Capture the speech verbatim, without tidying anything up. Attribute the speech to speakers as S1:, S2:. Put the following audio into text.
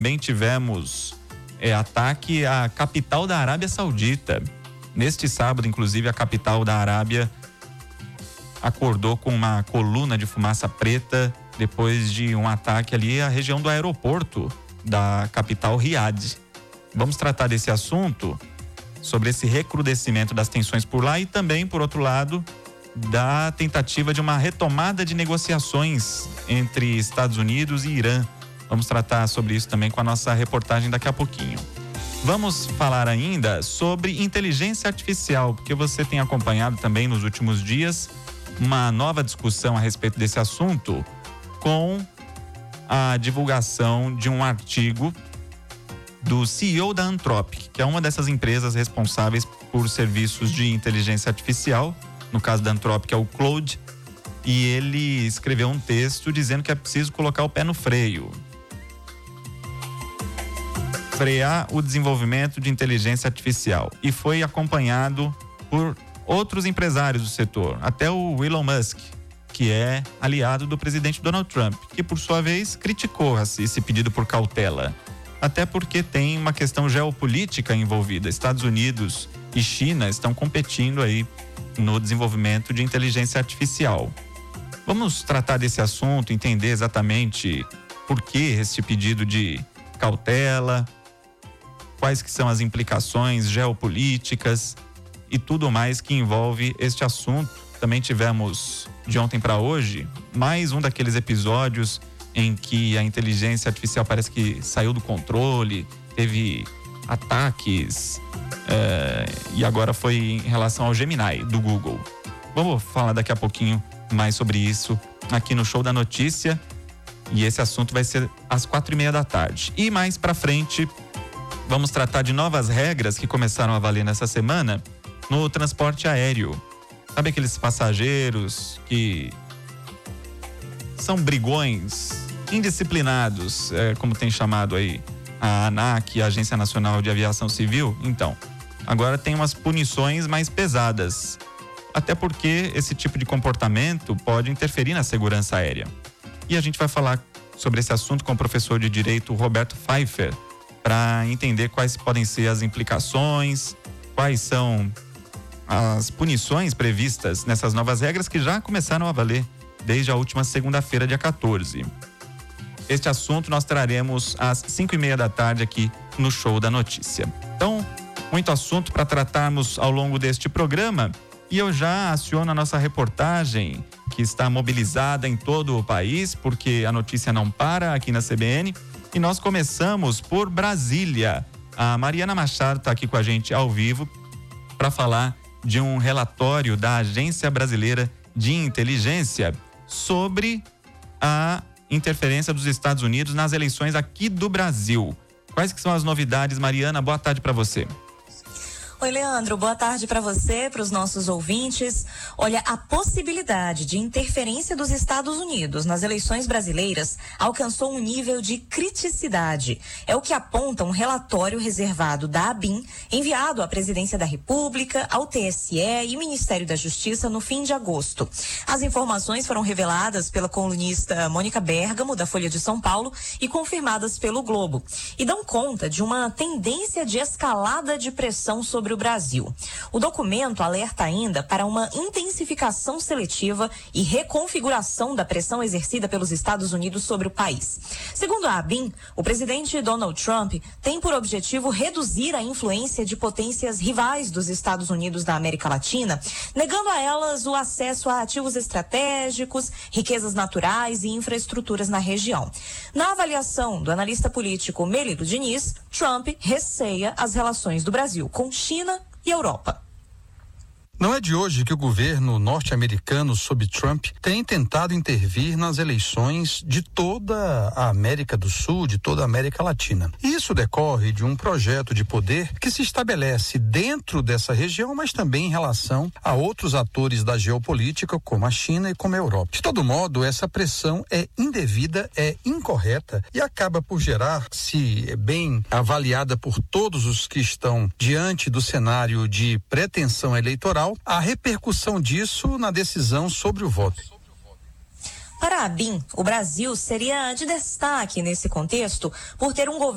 S1: Também tivemos é, ataque à capital da Arábia Saudita. Neste sábado, inclusive, a capital da Arábia acordou com uma coluna de fumaça preta depois de um ataque ali à região do aeroporto da capital Riad. Vamos tratar desse assunto, sobre esse recrudescimento das tensões por lá e também, por outro lado, da tentativa de uma retomada de negociações entre Estados Unidos e Irã. Vamos tratar sobre isso também com a nossa reportagem daqui a pouquinho. Vamos falar ainda sobre inteligência artificial, porque você tem acompanhado também nos últimos dias uma nova discussão a respeito desse assunto, com a divulgação de um artigo do C E O da Anthropic, que é uma dessas empresas responsáveis por serviços de inteligência artificial. No caso da Anthropic é o Claude, e ele escreveu um texto dizendo que é preciso colocar o pé no freio, frear o desenvolvimento de inteligência artificial, e foi acompanhado por outros empresários do setor, até o Elon Musk, que é aliado do presidente Donald Trump, que por sua vez criticou esse pedido por cautela, até porque tem uma questão geopolítica envolvida. Estados Unidos e China estão competindo aí no desenvolvimento de inteligência artificial. Vamos tratar desse assunto, entender exatamente por que esse pedido de cautela, quais que são as implicações geopolíticas e tudo mais que envolve este assunto. Também tivemos, de ontem para hoje, mais um daqueles episódios em que a inteligência artificial parece que saiu do controle, teve ataques, é, e agora foi em relação ao Gemini do Google. Vamos falar daqui a pouquinho mais sobre isso aqui no Show da Notícia, e esse assunto vai ser às quatro e meia da tarde. E mais para frente, vamos tratar de novas regras que começaram a valer nessa semana no transporte aéreo. Sabe aqueles passageiros que são brigões, indisciplinados, é, como tem chamado aí a ANAC, a Agência Nacional de Aviação Civil? Então, agora tem umas punições mais pesadas, até porque esse tipo de comportamento pode interferir na segurança aérea. E a gente vai falar sobre esse assunto com o professor de Direito Roberto Pfeiffer, para entender quais podem ser as implicações, quais são as punições previstas nessas novas regras que já começaram a valer desde a última segunda-feira, dia quatorze. Este assunto nós traremos às cinco e meia da tarde aqui no Show da Notícia. Então, muito assunto para tratarmos ao longo deste programa, e eu já aciono a nossa reportagem, que está mobilizada em todo o país, porque a notícia não para aqui na C B N, e nós começamos por Brasília. A Mariana Machado está aqui com a gente ao vivo para falar de um relatório da Agência Brasileira de Inteligência sobre a interferência dos Estados Unidos nas eleições aqui do Brasil. Quais que são as novidades, Mariana? Boa tarde para você.
S2: Oi, Leandro, boa tarde para você, para os nossos ouvintes. Olha, a possibilidade de interferência dos Estados Unidos nas eleições brasileiras alcançou um nível de criticidade. É o que aponta um relatório reservado da ABIN, enviado à Presidência da República, ao T S E e Ministério da Justiça no fim de agosto. As informações foram reveladas pela colunista Mônica Bergamo, da Folha de São Paulo, e confirmadas pelo Globo, e dão conta de uma tendência de escalada de pressão sobre o Brasil. O documento alerta ainda para uma intensificação seletiva e reconfiguração da pressão exercida pelos Estados Unidos sobre o país. Segundo a ABIN, o presidente Donald Trump tem por objetivo reduzir a influência de potências rivais dos Estados Unidos da América Latina, negando a elas o acesso a ativos estratégicos, riquezas naturais e infraestruturas na região. Na avaliação do analista político Melilo Diniz, Trump receia as relações do Brasil com China e Europa.
S3: Não é de hoje que o governo norte-americano, sob Trump, tem tentado intervir nas eleições de toda a América do Sul, de toda a América Latina. E isso decorre de um projeto de poder que se estabelece dentro dessa região, mas também em relação a outros atores da geopolítica, como a China e como a Europa. De todo modo, essa pressão é indevida, é incorreta e acaba por gerar, se bem avaliada por todos os que estão diante do cenário de pretensão eleitoral, a repercussão disso na decisão sobre o voto.
S2: Para a ABIN, o Brasil seria de destaque nesse contexto por ter um governo